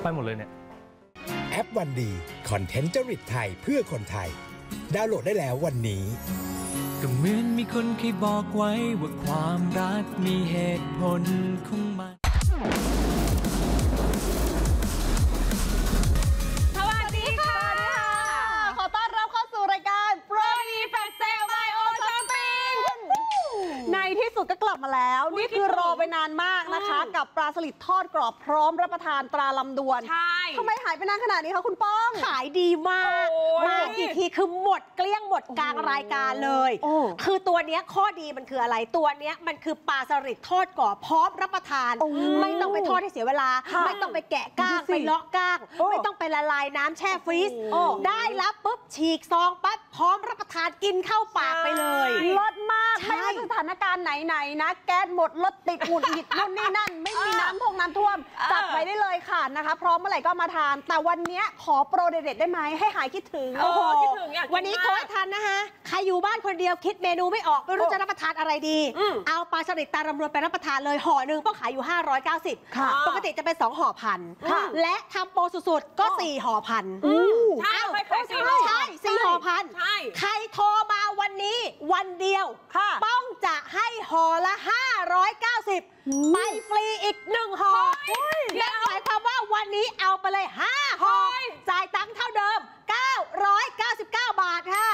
ไปหมดเลยเนี่ยแอปวันดีคอนเทนต์จริตไทยเพื่อคนไทยดาวน์โหลดได้แล้ววันนี้ก็เหมือนมีคนเคยบอกไว้ว่าความรักมีเหตุผลของมันสวัสดีค่ะขอต้อนรับเข้าสู่รายการโปรดีแฟตเซลไบโอช้อปปิ้งในที่สุดก็กลับมาแล้วนี่คือรอไปนานมากนะคะกับปลาสลิดทอดกรอบพร้อมรับประทานตราลำดวนใช่ทำไมหายไปนานขนาดนี้คะคุณป้องขายดีมากมากี่ทีคือหมดเกลี้ยงหมดกลางรายการเลยคือตัวเนี้ยข้อดีมันคืออะไรตัวเนี้ยมันคือปลาสลิดทอดกรอบพร้อมรับประทานไม่ต้องไปทอดให้เสียเวลาไม่ต้องไปแกะก้างไปเลาะก้างไม่ต้องไปละลายน้ำแช่ฟรีซได้รับปุ๊บฉีกซองปั๊บพร้อมรับประทานกินเข้าปากไปเลยรสมากไม่ว่าสถานการณ์ไหนนะแก๊สหมดรถติดหงุดหงิดนู่นนี่นั่นไม่มีน้ำท่วมจัดไว้ได้เลยค่ะนะคะพร้อมเมื่อไหร่ก็มาทานแต่วันนี้ขอโปรเด็ดๆได้ไหมให้หายคิดถึงคิดถึงวันนี้โทษทันนะคะใครอยู่บ้านคนเดียวคิดเมนูไม่ออกไม่รู้จะรับประทานอะไรดีเอาปลาสลิดตาลำดวนไปรับประทานเลยห่อหนึ่งก็ขายอยู่590ปกติจะเป็น2ห่อพันและทำโปรสุดๆก็4ห่อพันใช่4ห่อพันใครโทรมาวันนี้วันเดียวป้องจะให้ห่อละ590ไปฟรีอีก1ห่อนั่นหมายความว่าวันนี้เอาไปเลย5ห่อจ่ายตังค์เท่าเดิม999 บาทค่ะ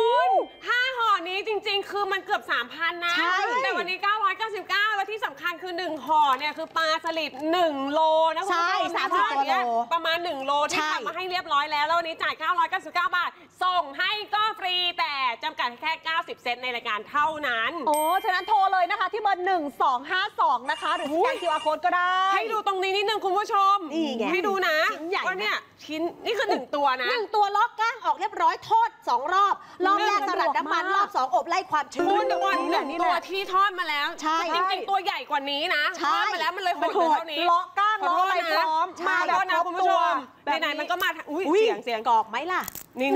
5 ห่อนี้จริงๆคือมันเกือบ 3,000 นะแต่วันนี้ 999 แล้วที่สำคัญคือ1ห่อเนี่ยคือปลาสลิด1โลนะคุณผู้ชมประมาณ1โลที่ทำมาให้เรียบร้อยแล้วแล้ววันนี้จ่าย999 บาทส่งให้ก็ฟรีแต่จำกัดแค่90เซตในรายการเท่านั้นฉะนั้นโทรเลยนะคะที่เบอร์1252นะคะหรือสแกน QR Code ก็ได้ให้ดูตรงนี้นิดนึงคุณผู้ชมให้ดูนะว่าเนี่ยชิ้นนี่คือ1ตัวนะ 1ตัวล็อกก้างออกเรียบร้อยทอด2รอบรอบแรกสลัดน้ำมันรอบ2อบไล่ความชื้น 1ตัวที่ทอดมาแล้วจริงๆตัวใหญ่กว่านี้นะทอดมาแล้วมันเลยโหดเท่านี้ล็อกก้างล็อกอะไรพร้อมมาแล้วนะคุณผู้ชมไหนๆมันก็มาเสียงกรอบไหมล่ะนี่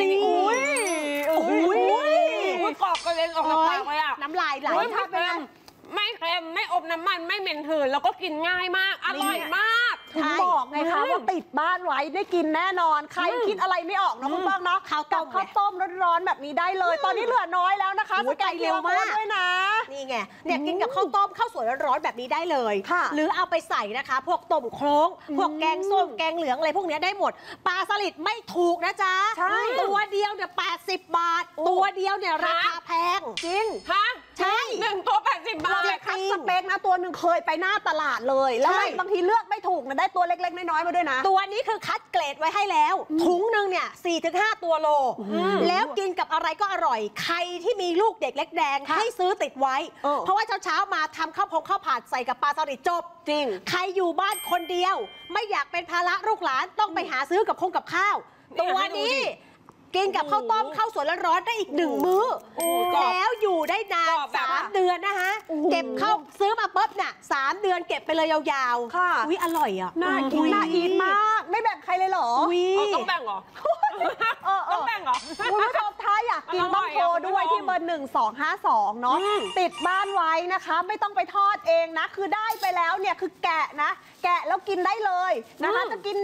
กรอบกระเด็นออกจากปากเลยอะน้ำลายไหลไม่เค็มไม่อบน้ำมันไม่เหม็นหืนแล้วก็กินง่ายมากอร่อยมากถึงบอกไงคะว่าติดบ้านไว้ได้กินแน่นอนใครคิดอะไรไม่ออกนะคุณป้องเนาะกับข้าวต้มร้อนๆแบบนี้ได้เลยตอนนี้เหลือน้อยแล้วนะคะสแกนเร็วมากด้วยนะนี่ไงเนี่ยกินกับข้าวต้มข้าวสวยร้อนๆแบบนี้ได้เลยหรือเอาไปใส่นะคะพวกต้มโครงพวกแกงส้มแกงเหลืองอะไรพวกนี้ได้หมดปลาสลิดไม่ถูกนะจ๊ะตัวเดียวเนี่ย80 บาทตัวเดียวเนี่ยราคาแพงจริงใช่1ตัว80 บาทคัดสเปคนะตัวหนึ่งเคยไปหน้าตลาดเลยแล้วบางทีเลือกไม่ถูกนะได้ตัวเล็กๆน้อยๆมาด้วยนะตัวนี้คือคัดเกรดไว้ให้แล้วถุงหนึ่งเนี่ย 4-5 ตัวโลแล้วกินกับอะไรก็อร่อยใครที่มีลูกเด็กเล็กแดงให้ซื้อติดไว้เพราะว่าเช้ามาทำข้าวผัดใส่กับปลาสลิดจบจริงใครอยู่บ้านคนเดียวไม่อยากเป็นภาระลูกหลานต้องไปหาซื้อกับข้าวตัวนี้กินกับข้าวต้มข้าวสวยร้อนๆได้อีก1 มื้อแล้วอยู่ได้นาน3 เดือนนะคะเก็บเข้าซื้อมาปุ๊บเนี่ย3 เดือนเก็บไปเลยยาวๆค่ะอร่อยอ่ะน่ากินน่าอินมากไม่แบ่งใครเลยเหรอต้องแบ่งเหรอต้องแบ่งเหรอคุณผู้ชมถ้าอยากกินต้องโทรด้วยที่เบอร์1252เนาะติดบ้านไว้นะคะไม่ต้องไปทอดเองนะคือได้ไปแล้วเนี่ยคือแกะแล้วกินได้เลยนะคะจะกิน